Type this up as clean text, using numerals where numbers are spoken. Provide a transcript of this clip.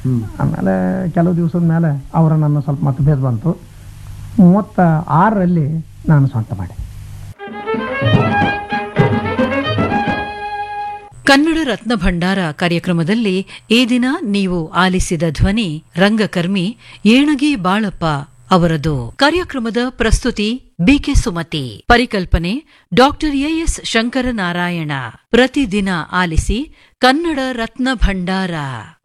ಆಮೇಲೆ ಕೆಲವು ದಿವಸದ ಮೇಲೆ ಅವರ ನನ್ನ ಸ್ವಲ್ಪ ಮತಭೇದ ಬಂತು. 36ರಲ್ಲಿ ನಾನು ಸ್ವಂತ ಮಾಡಿದೆ. ಕನ್ನಡ ರತ್ನ ಭಂಡಾರ ಕಾರ್ಯಕ್ರಮದಲ್ಲಿ ಈ ದಿನ ನೀವು ಆಲಿಸಿದ ಧ್ವನಿ ರಂಗಕರ್ಮಿ ಏಣಗಿ ಬಾಳಪ್ಪ ಅವರದು. ಕಾರ್ಯಕ್ರಮದ ಪ್ರಸ್ತುತಿ ಬಿಕೆ ಸುಮತಿ. ಪರಿಕಲ್ಪನೆ ಡಾಕ್ಟರ್ ಎಎಸ್ ಶಂಕರನಾರಾಯಣ. ಪ್ರತಿದಿನ ಆಲಿಸಿ ಕನ್ನಡ ರತ್ನ ಭಂಡಾರ.